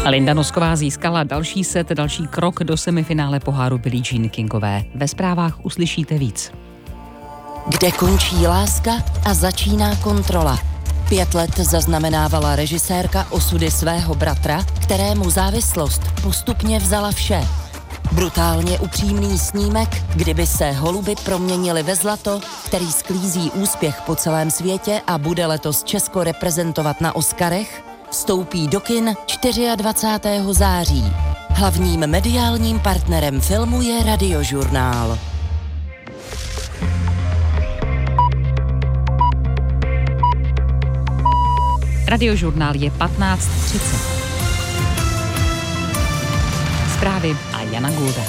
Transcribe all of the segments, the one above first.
Linda Nosková získala další set, další krok do semifinále poháru Billie Jean Kingové. Ve zprávách uslyšíte víc. Kde končí láska a začíná kontrola. 5 let zaznamenávala režisérka osudy svého bratra, kterému závislost postupně vzala vše. Brutálně upřímný snímek, kdyby se holuby proměnili ve zlato, který sklízí úspěch po celém světě a bude letos Česko reprezentovat na Oscarech, vstoupí do kin 24. září. Hlavním mediálním partnerem filmu je Radiožurnál. Radiožurnál je 15:30. Zprávy a Jana Gulda.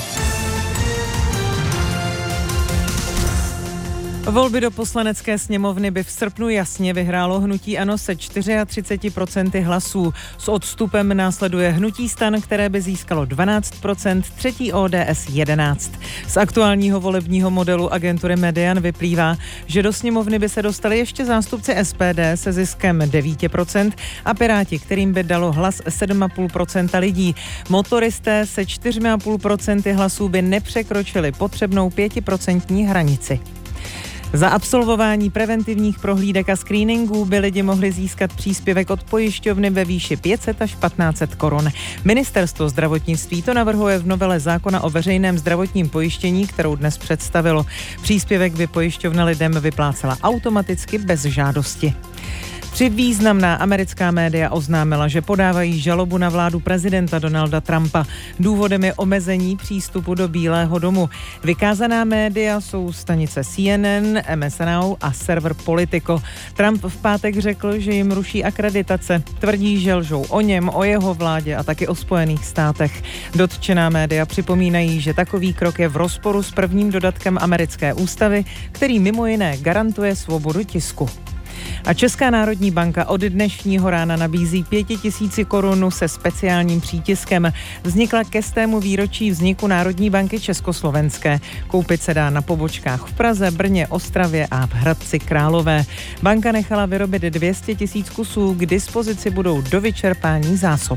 Volby do Poslanecké sněmovny by v srpnu jasně vyhrálo hnutí ANO se 34% hlasů. S odstupem následuje hnutí STAN, které by získalo 12%, třetí ODS 11%. Z aktuálního volebního modelu agentury Median vyplývá, že do sněmovny by se dostali ještě zástupci SPD se ziskem 9% a Piráti, kterým by dalo hlas 7,5% lidí. Motoristé se 4,5% hlasů by nepřekročili potřebnou 5% hranici. Za absolvování preventivních prohlídek a screeningů by lidi mohli získat příspěvek od pojišťovny ve výši 500 až 1500 korun. Ministerstvo zdravotnictví to navrhuje v novele zákona o veřejném zdravotním pojištění, kterou dnes představilo. Příspěvek by pojišťovna lidem vyplácela automaticky bez žádosti. 3 významná americká média oznámila, že podávají žalobu na vládu prezidenta Donalda Trumpa. Důvodem je omezení přístupu do Bílého domu. Vykázaná média jsou stanice CNN, MSNBC a server Politico. Trump v pátek řekl, že jim ruší akreditace. Tvrdí, že lžou o něm, o jeho vládě a taky o Spojených státech. Dotčená média připomínají, že takový krok je v rozporu s prvním dodatkem americké ústavy, který mimo jiné garantuje svobodu tisku. A Česká národní banka od dnešního rána nabízí 5000 korun se speciálním přítiskem. Vznikla ke 100. výročí vzniku Národní banky československé. Koupit se dá na pobočkách v Praze, Brně, Ostravě a v Hradci Králové. Banka nechala vyrobit 200 000 kusů, k dispozici budou do vyčerpání zásob.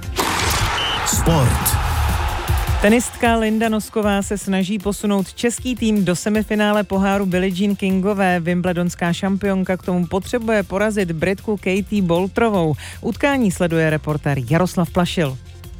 Sport. Tenistka Linda Nosková se snaží posunout český tým do semifinále poháru Billie Jean Kingové. Wimbledonská šampionka k tomu potřebuje porazit Britku Katie Boulterovou. Utkání sleduje reportér Jaroslav Plašil.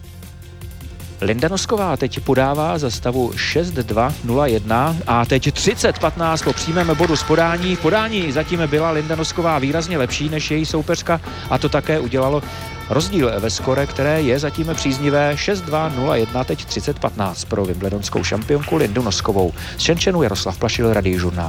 Linda Nosková teď podává za stavu 6-2-0-1 a teď 30-15 po přímém bodu z podání. V podání zatím byla Linda Nosková výrazně lepší než její soupeřka a to také udělalo rozdíl ve skore, které je zatím příznivé 6-2-0-1, teď 30-15 pro wimbledonskou šampionku Lindu Noskovou. Z Šenčenu Jaroslav Plašil, Radiožurnál.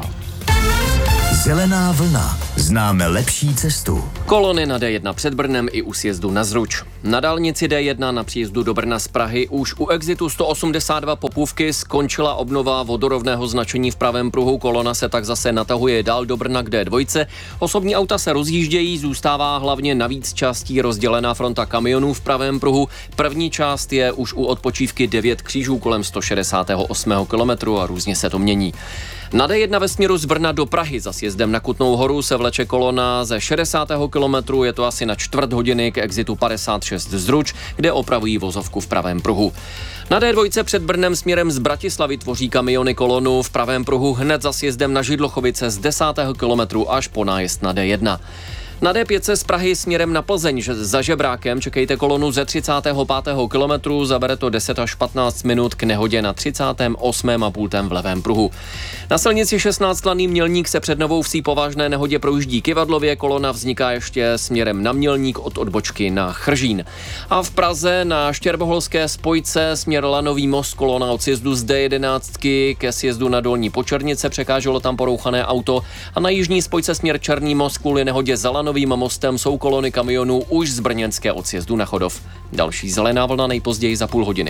Zelená vlna. Známe lepší cestu. Kolony na D1 před Brnem i u sjezdu na Zruč. Na dálnici D1 na příjezdu do Brna z Prahy už u exitu 182 Popůvky skončila obnova vodorovného značení v pravém pruhu. Kolona se tak zase natahuje dál do Brna k D2. Osobní auta se rozjíždějí, zůstává hlavně na víc částí rozdělená fronta kamionů v pravém pruhu. První část je už u odpočívky 9 křížů kolem 168. kilometru a různě se to mění. Na D1 ve směru z Brna do Prahy za sjezdem na Kutnou Horu se vleče kolona ze 60. kilometru, je to asi na čtvrt hodiny k exitu 56 Zruč, kde opravují vozovku v pravém pruhu. Na D2 před Brnem směrem z Bratislavy tvoří kamiony kolonu v pravém pruhu hned za sjezdem na Židlochovice z 10. kilometru až po nájezd na D1. Na D5 z Prahy směrem na Plzeň za Žebrákem čekejte kolonu ze 35. kilometru, zabere to 10 až 15 minut k nehodě na 38. a půltem v levém pruhu. Na silnici 16 Slaný Mělník se před Novou Vsí po vážné nehodě projíždí Kyvadlově, kolona vzniká ještě směrem na Mělník od odbočky na Chržín. A v Praze na Štěrboholské spojce směr Lanový most kolona od sjezdu z D11 ke sjezdu na Dolní Počernice, překáželo tam porouchané auto a na jižní spojce směr Černý most kvůli nehodě za Lanovým mostem jsou kolony kamionů už z brněnské od sjezdu na Chodov. Další zelená vlna nejpozději za půl hodiny.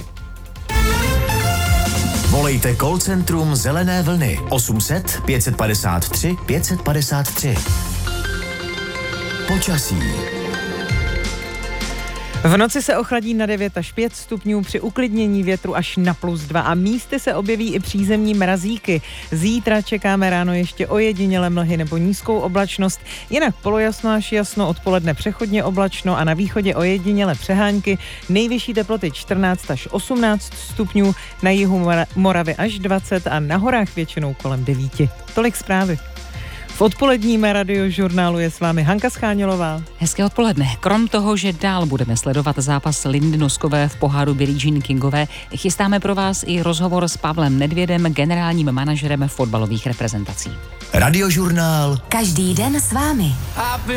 Volejte call centrum Zelené vlny 800 553 553. Počasí. V noci se ochladí na 9 až 5 stupňů, při uklidnění větru až na +2 a místy se objeví i přízemní mrazíky. Zítra čekáme ráno ještě ojedinělé mlhy nebo nízkou oblačnost, jinak polojasno až jasno, odpoledne přechodně oblačno a na východě ojedinělé přehánky. Nejvyšší teploty 14 až 18 stupňů, na jihu Moravy až 20 a na horách většinou kolem 9. Tolik zprávy. V odpoledním radiožurnálu je s vámi Hanka Schánělová. Hezké odpoledne. Krom toho, že dál budeme sledovat zápas Lindy Noskové v poháru Billie Jean Kingové, chystáme pro vás i rozhovor s Pavlem Nedvědem, generálním manažerem fotbalových reprezentací. Radiožurnál. Každý den s vámi.